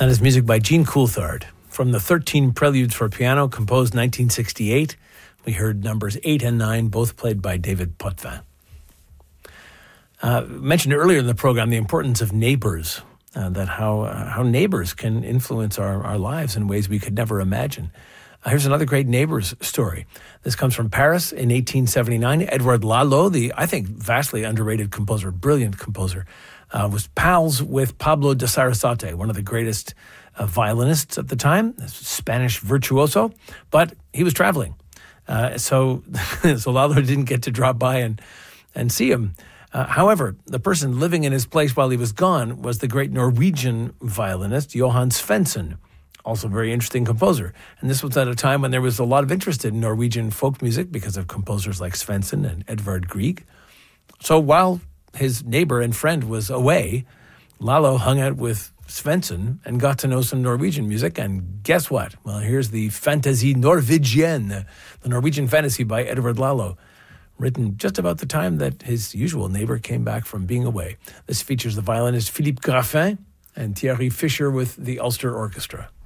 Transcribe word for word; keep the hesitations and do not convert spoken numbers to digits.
That is music by Jean Coulthard from the thirteen Preludes for Piano, composed nineteen sixty-eight. We heard numbers eight and nine, both played by David Potvin. Uh, mentioned earlier in the program the importance of neighbors, uh, that how uh, how neighbors can influence our, our lives in ways we could never imagine. Uh, here's another great neighbors story. This comes from Paris in eighteen seventy-nine. Edouard Lalo, the, I think, vastly underrated composer, brilliant composer, uh, was pals with Pablo de Sarasate, one of the greatest uh, violinists at the time, Spanish virtuoso, but he was traveling. Uh, so, so Lalo didn't get to drop by and, and see him. Uh, however, the person living in his place while he was gone was the great Norwegian violinist Johan Svensson, also a very interesting composer. And this was at a time when there was a lot of interest in Norwegian folk music because of composers like Svensson and Edvard Grieg. So while his neighbor and friend was away, Lalo hung out with Svensson and got to know some Norwegian music. And guess what? Well, here's the Fantasie Norvégienne, the Norwegian fantasy by Edouard Lalo, written just about the time that his usual neighbor came back from being away. This features the violinist Philippe Graffin and Thierry Fischer with the Ulster Orchestra.